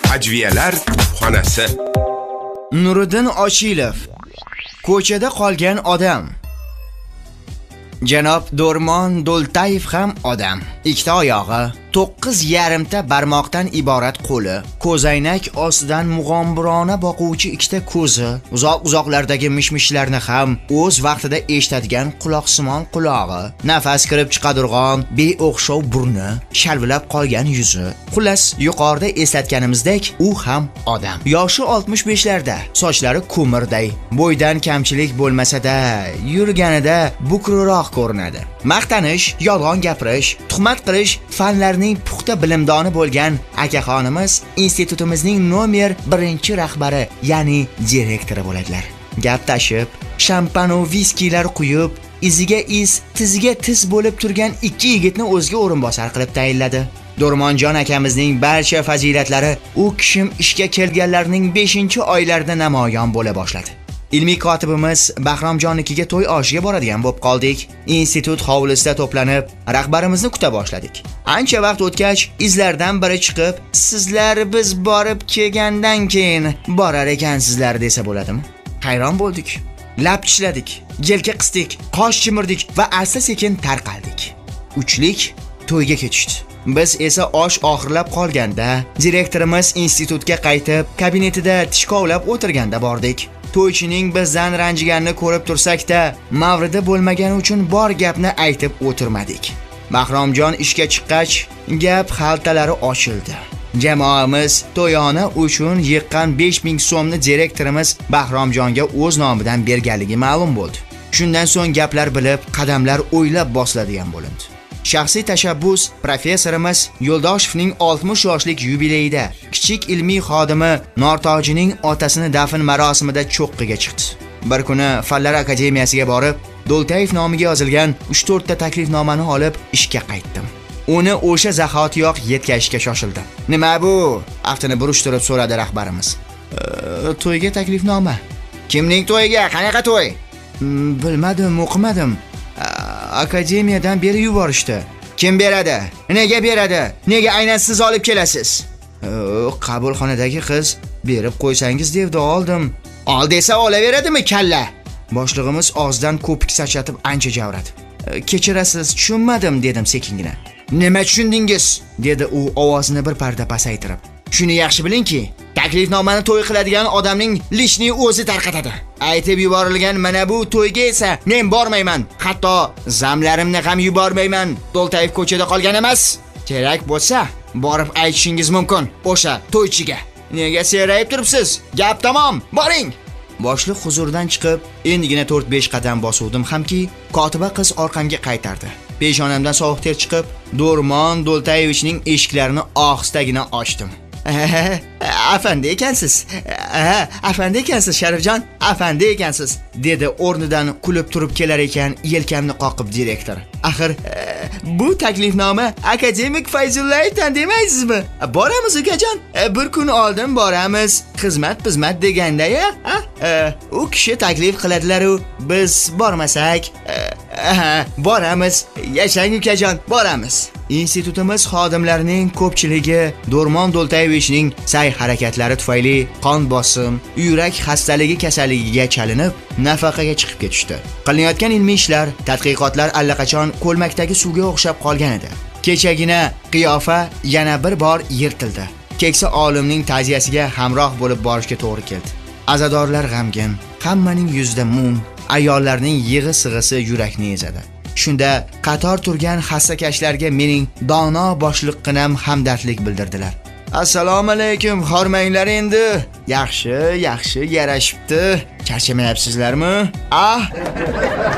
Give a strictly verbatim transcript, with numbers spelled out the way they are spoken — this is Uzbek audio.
Hajviyalar xonasi. Nuriddin Ochilov. Ko'chada qolgan odam. Janob Do'rmon Do'ltayev ham odam. Ikkita oyog'i, to'qqiz yarimta barmoqdan iborat qo'li, ko'zoynak ostidan mug'ombirona boquvchi ikkita ko'zi, uzoq-uzoqlardagi mishmishlarni ham o'z vaqtida eshitadigan quloqsimon qulog'i, nafas kirib chiqadirg'on, beo'xshov burni, shalvilab qolgan yuzi. Xullas, yuqorida eslatganimizdek, u ham odam. Yoshi oltmish beshlarda, sochlari ko'mirday, bo'ydan kamchilik bo'lmasa-da, yurganida bukruroq ko'rinadi. Maqtanish, yolg'on gapirish, tuhmat qilish fanlarning puxta bilimdoni bo'lgan akaxonimiz institutimizning nomer birinchi rahbari, ya'ni direktori bo'ladilar. Gap tashib, shampan va viskilar quyib, iziga iz, tiziga tiz bo'lib turgan ikki yigitni o'ziga o'rinbosar qilib tayinladi. Do'rmonjon akamizning barcha fazilatlari u kishim ishga kelganlarning beshinchi oylarida namoyon bo'la boshladi. Ilmiy kotibimiz Bahromjonnikiga to'y oshiga boradigan bo'lib qoldik. Institut hovlisida to'planib, rahbarimizni kuta boshladik. Ancha vaqt o'tgach, izlardan biri chiqib, "Sizlar biz borib kelgandan keyin borar ekansizlar" desa bo'ladimi? Hayron bo'ldik. Lab tishladik, yelka qisdik, qosh chimirdik va asta-sekin tarqaldik. Uchlik to'yga ketishdi. Biz esa osh oxirlab qolganda, direktorimiz institutga qaytib, kabinetida tishkovlab o'tirganda bordik. To'ychining bizdan ranjiganini ko'rib tursak-da, mavridi bo'lmagani uchun bor gapni aytib o'tirmadik. Bahromjon ishga chiqqach, gap xaltalari ochildi. Jamoamiz to'yona uchun yiqqan besh ming so'mni direktorimiz Bahromjonga o'z nomidan berganligi ma'lum bo'ldi. Shundan so'ng gaplar bilib, qadamlar o'ylab bosiladigan bo'lindi. Shaxsiy tashabbus professorimiz Yo'ldoshevning oltmish yoshlik yubileyida kichik ilmiy xodimi Nortojining otasini dafn marosimida cho'qqiga chiqdi. Bir kuni Fanlar akademiyasiga borib, Do'ltayev nomiga yozilgan uch to'rt ta taklifnomani olib ishga qaytdim. Uni o'sha zahotiyoq yetkazishga shoshildim. "Nima bu?" aftini burishtirib so'radi rahbarimiz. E, "To'yga taklifnoma." "Kimning to'yiga? Qanaqa to'y?" "Bilmadim, o'qimadim. Akademiyadan beri yuborishdi." "Kim beradi? Nega beradi? Nega aynan siz olib kelasiz?" "Qabulxonadagi qiz berib qo'ysangiz devdi, oldim." "Ol desa olaveradimi kalla?" Boshlig'imiz og'zidan ko'pik sachatib ancha javradi. "Kechirasiz, tushunmadim" dedim sekingina. "Nima tushundingiz?" dedi u ovozini bir parda pasaytirib. "Shuni yaxshi bilingki, taklifnomani to'y qiladigan odamning lishni o'zi tarqatadi. Aytib yuborilgan mana bu to'yga esa men bormayman. Hatto zamlarimni ham yubormayman. Do'ltayev ko'chada qolgan emas. Kerak bo'lsa, borib aytishingiz mumkin o'sha to'ychiga. Nega serayib turibsiz? Gap tamom, boring." Boshliq huzuridan chiqib, endigina to'rt besh qadam bosuvdim hamki, kotiba qiz orqamga qaytardi. Peshonamdan sovuq ter chiqib, Do'rmon Do'ltayevichning eshiklarini ohistagina ochdim. "Afandi ekansiz. Ha, afandi ekansiz Sharifjon, afandi ekansiz", dedi o'rnidan kulib turib kelar ekan yelkamni qoqib direktor. "Axir bu taklifnoma akademik Fayzullayevdan demaysizmi? Boramiz ukajon. Bir kun oldin boramiz. Xizmat-xizmat deganda-ya, u kishi taklif qiladilar-u, biz bormasak, aha, boramiz. Yashang ukajon, boramiz." Institutimiz xodimlarining ko'pchiligi Do'rmon Do'ltayevichning sa'y-harakatlari tufayli qon bosim, yurak xastaligi kasalligiga chalinib, nafaqaga chiqib ketishdi. Qilinayotgan ilmiy ishlar, tadqiqotlar allaqachon ko'lmakdagi suvga o'xshab qolgan edi. Kechagina qiyofa yana bir bor yirtildi. Keksa olimning ta'ziyasiga hamroh bo'lib borishga to'g'ri keldi. Azadorlar g'amgin, hammaning yuzida mung, ayollarning yig'i-sig'isi yurakni ezadi. Shunda qator turgan hassakashlarga mening dono boshliqqinam hamdardlik bildirdilar. "Assalomu alaykum, hormanglar endi. Yaxshi, yaxshi yarashibdi. Charchamayapsizlarmi?" "Ah,